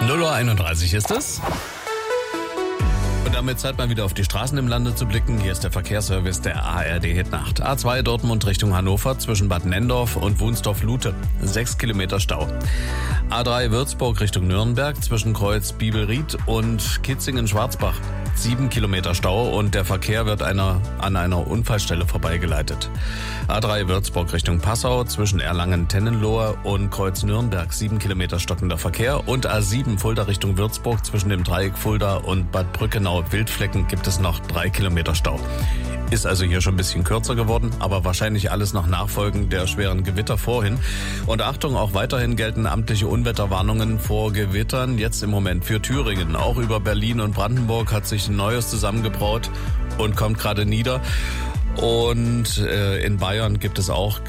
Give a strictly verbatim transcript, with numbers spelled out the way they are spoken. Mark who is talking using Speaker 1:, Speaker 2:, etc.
Speaker 1: null Uhr einunddreißig ist es. Und damit Zeit mal wieder auf die Straßen im Lande zu blicken. Hier ist der Verkehrsservice der A R D Hit Nacht. A zwei Dortmund Richtung Hannover zwischen Bad Nenndorf und Wunsdorf-Lute. Sechs Kilometer Stau. A drei Würzburg Richtung Nürnberg zwischen Kreuz Biebelried und Kitzingen-Schwarzbach. Sieben Kilometer Stau und der Verkehr wird einer, an einer Unfallstelle vorbeigeleitet. A drei Würzburg Richtung Passau zwischen Erlangen-Tennenlohe und Kreuz Nürnberg. Sieben Kilometer stockender Verkehr. Und A sieben Fulda Richtung Würzburg zwischen dem Dreieck Fulda und Bad Brückenau-Wildflecken gibt es noch drei Kilometer Stau. Ist also hier schon ein bisschen kürzer geworden, aber wahrscheinlich alles nach Nachfolgen der schweren Gewitter vorhin. Und Achtung, auch weiterhin gelten amtliche Unwetterwarnungen vor Gewittern. Jetzt im Moment für Thüringen. Auch über Berlin und Brandenburg hat sich ein neues zusammengebraut und kommt gerade nieder. Und äh, in Bayern gibt es auch